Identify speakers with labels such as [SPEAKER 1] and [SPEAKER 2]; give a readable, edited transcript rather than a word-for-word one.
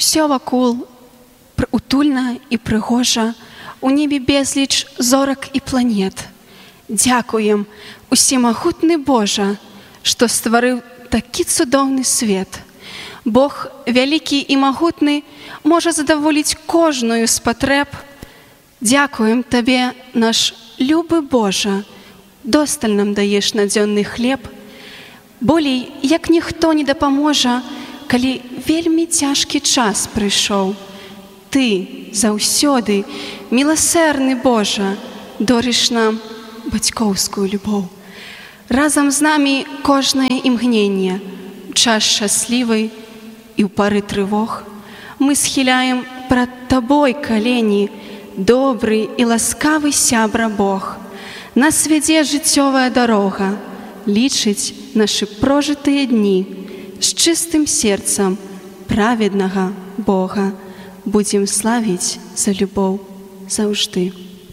[SPEAKER 1] Усё вакол утульна і прыгожа, у небе безліч зорак і планет. Дзякуем, усемагутны Божа, што стварыў такі цудоўны свет. Бог, вялікі і магутны, можа задаволіць кожную з патрэб. Дзякуем Табе, наш любы Божа, досталь нам даеш надзённы хлеб. Болей, як ніхто не дапаможа, калі вельмі цяжкі час прыйшоў. Ты заўсёды, міласэрны Божа, дорыш нам бацькоўскую любоў. Разам з намі кожнае імгненне, час шчаслівы і ў пары трывог. Мы схіляем прад Табой калені, добры і ласкавы сябра Бог. Нас вядзе жыццёвая дарога, лічыць нашы прожытыя дні з чыстым сэрцам праведнага Бога. Будзем славіць за любоў заўжды.